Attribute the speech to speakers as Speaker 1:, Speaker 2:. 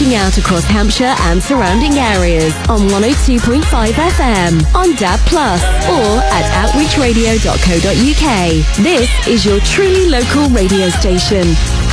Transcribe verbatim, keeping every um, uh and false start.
Speaker 1: reaching out across Hampshire and surrounding areas on one oh two point five F M, on D A B plus, or at outreach radio dot co dot uk. This is your truly local radio station.